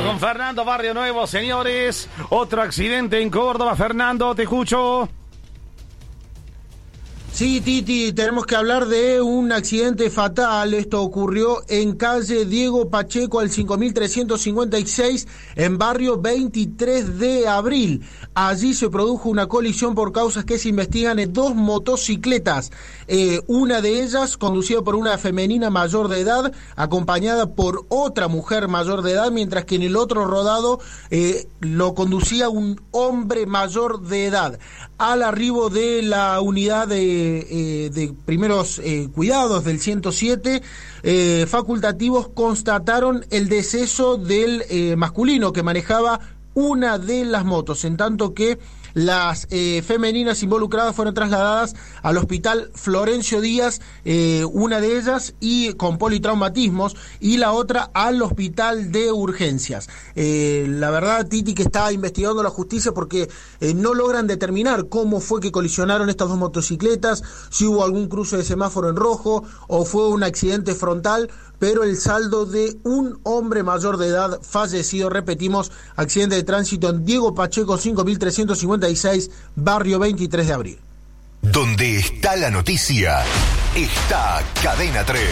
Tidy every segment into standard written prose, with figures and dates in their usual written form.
con Fernando Barrio Nuevo, señores. Otro accidente en Córdoba. Fernando, te escucho. Sí, Titi, tenemos que hablar de un accidente fatal. Esto ocurrió en calle Diego Pacheco al 5356 en barrio 23 de abril. Allí se produjo una colisión por causas que se investigan en dos motocicletas. Una de ellas conducida por una femenina mayor de edad, acompañada por otra mujer mayor de edad, mientras que en el otro rodado lo conducía un hombre mayor de edad. Al arribo de la unidad de primeros cuidados del 107, facultativos constataron el deceso del masculino que manejaba una de las motos, en tanto que las femeninas involucradas fueron trasladadas al hospital Florencio Díaz, una de ellas y con politraumatismos, y la otra al hospital de urgencias. La verdad, Titi, que está investigando la justicia porque no logran determinar cómo fue que colisionaron estas dos motocicletas, si hubo algún cruce de semáforo en rojo o fue un accidente frontal, pero el saldo de un hombre mayor de edad fallecido, repetimos, accidente de tránsito en Diego Pacheco 5356, barrio 23 de abril. Donde está la noticia, está Cadena 3.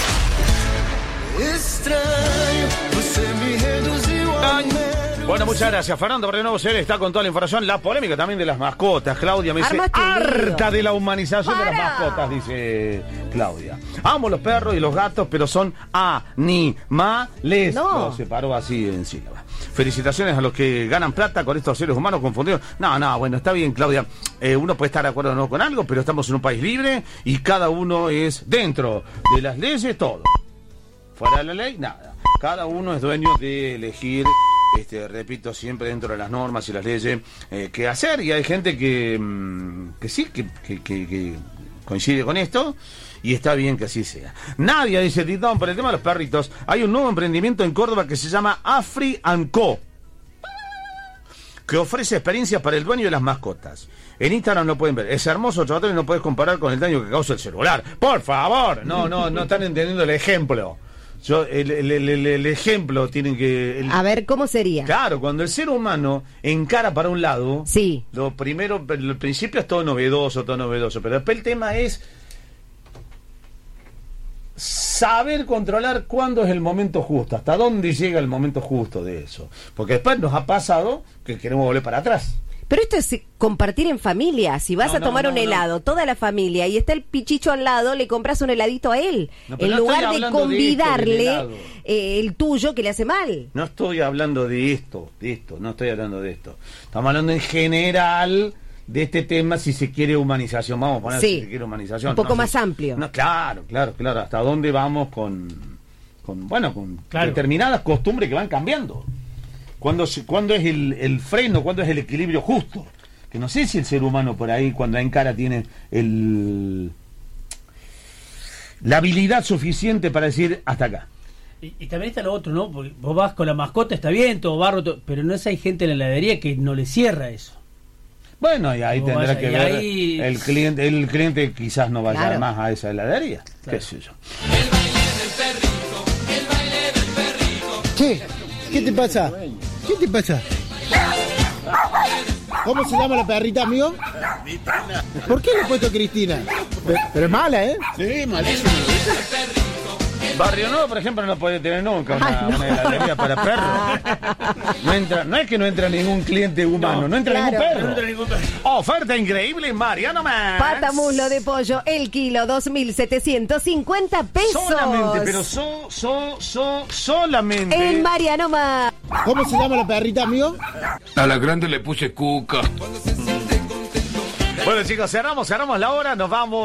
Bueno, muchas gracias, Fernando Barrio Nuevo. Se está con toda la información. La polémica también de las mascotas. Claudia me dice, harta de la humanización de las mascotas, dice Claudia. Amo los perros y los gatos, pero son animales. No. Se paró así en sílaba. Felicitaciones a los que ganan plata con estos seres humanos confundidos. No, bueno, está bien, Claudia. Uno puede estar de acuerdo o no con algo, pero estamos en un país libre y cada uno es dentro de las leyes, todo. Fuera de la ley, nada. Cada uno es dueño de elegir, repito, siempre dentro de las normas y las leyes, qué hacer. Y hay gente que sí, que coincide con esto. Y está bien que así sea. Nadia dice, Titón, por el tema de los perritos, hay un nuevo emprendimiento en Córdoba que se llama Afri & Co, que ofrece experiencias para el dueño de las mascotas. En Instagram lo pueden ver. Es hermoso, chavales, y no puedes comparar con el daño que causa el celular. Por favor, no están entendiendo el ejemplo. El ejemplo tienen que... A ver, ¿cómo sería? Claro, cuando el ser humano encara para un lado, sí, lo primero, el principio es todo novedoso, pero después el tema es saber controlar cuándo es el momento justo, hasta dónde llega el momento justo de eso. Porque después nos ha pasado que queremos volver para atrás. Pero esto es compartir en familia. Si vas a tomar un helado, toda la familia, y está el pichicho al lado, le compras un heladito a él. En lugar de convidarle el tuyo que le hace mal. No estoy hablando de esto, no estoy hablando de esto. Estamos hablando en general de este tema, si se quiere humanización. Vamos a poner si se quiere humanización. Un poco más amplio. No, claro. ¿Hasta dónde vamos con determinadas costumbres que van cambiando? ¿Cuándo es el freno? ¿Cuándo es el equilibrio justo? Que no sé si el ser humano por ahí, cuando encara, tiene la habilidad suficiente para decir hasta acá. Y también está lo otro, ¿no? Porque vos vas con la mascota, está bien, todo barro, pero no es, hay gente en la heladería que no le cierra eso. Bueno, y ahí tendrá que ver ahí... el cliente quizás no vaya más a esa heladería. Claro. ¿Qué sé yo? El baile del perrito. Che, ¿qué te pasa? ¿Qué te pasa? ¿Cómo se llama la perrita, amigo? Cristina. ¿Por qué le he puesto Cristina? Pero es mala, ¿eh? Sí, malísimo. Barrio Nuevo, por ejemplo, no puede tener nunca una heladería para perros. No es que no entra ningún cliente humano, no entra ningún perro. Oferta increíble, Mariano Max. Pata muslo de pollo, el kilo, 2.750 pesos. Solamente, pero solamente. En Mariano Max. ¿Cómo se llama la perrita, amigo? A la grande le puse Cuca. Bueno, chicos, cerramos la hora, nos vamos.